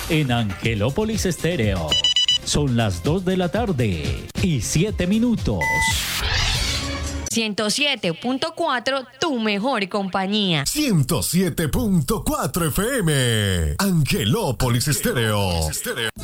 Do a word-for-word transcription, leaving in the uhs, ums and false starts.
en Angelópolis Estéreo. Son las dos de la tarde y siete minutos. ciento siete punto cuatro, tu mejor compañía. ciento siete punto cuatro F M, Angelópolis Estéreo.